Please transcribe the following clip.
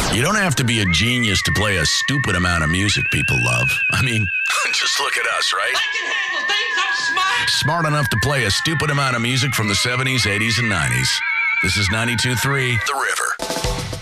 You don't have to be a genius to play a stupid amount of music people love. I mean, just look at us, right? I can handle things. I'm smart. Smart enough to play a stupid amount of music from the 70s, 80s, and 90s. This is 92.3 The River.